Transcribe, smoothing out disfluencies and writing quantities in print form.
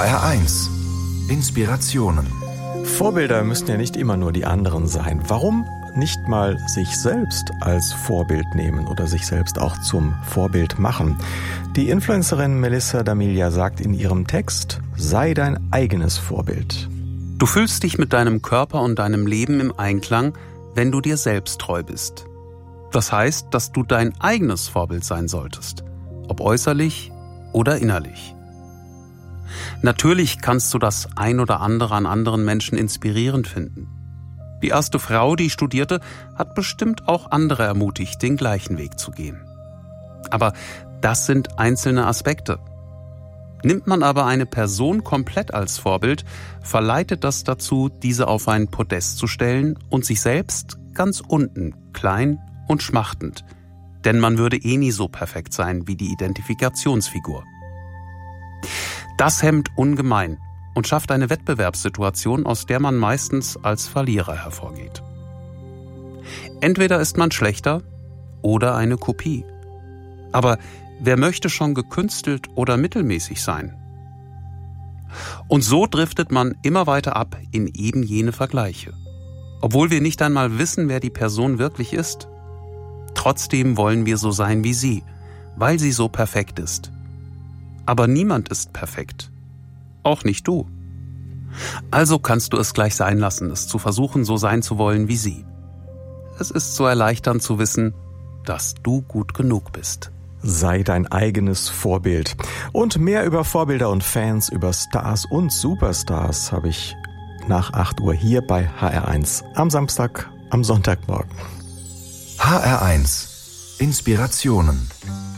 HR1 Inspirationen. Vorbilder müssen ja nicht immer nur die anderen sein. Warum nicht mal sich selbst als Vorbild nehmen oder sich selbst auch zum Vorbild machen? Die Influencerin Melissa D'Amelia sagt in ihrem Text: Sei dein eigenes Vorbild. Du fühlst dich mit deinem Körper und deinem Leben im Einklang, wenn du dir selbst treu bist. Das heißt, dass du dein eigenes Vorbild sein solltest, ob äußerlich oder innerlich. Natürlich kannst du das ein oder andere an anderen Menschen inspirierend finden. Die erste Frau, die studierte, hat bestimmt auch andere ermutigt, den gleichen Weg zu gehen. Aber das sind einzelne Aspekte. Nimmt man aber eine Person komplett als Vorbild, verleitet das dazu, diese auf ein Podest zu stellen und sich selbst ganz unten, klein und schmachtend. Denn man würde nie so perfekt sein wie die Identifikationsfigur. Das hemmt ungemein und schafft eine Wettbewerbssituation, aus der man meistens als Verlierer hervorgeht. Entweder ist man schlechter oder eine Kopie. Aber wer möchte schon gekünstelt oder mittelmäßig sein? Und so driftet man immer weiter ab in eben jene Vergleiche. Obwohl wir nicht einmal wissen, wer die Person wirklich ist. Trotzdem wollen wir so sein wie sie, weil sie so perfekt ist. Aber niemand ist perfekt. Auch nicht du. Also kannst du es gleich sein lassen, es zu versuchen, so sein zu wollen wie sie. Es ist so erleichternd zu wissen, dass du gut genug bist. Sei dein eigenes Vorbild. Und mehr über Vorbilder und Fans, über Stars und Superstars habe ich nach 8 Uhr hier bei HR1 am Sonntagmorgen. HR1 Inspirationen.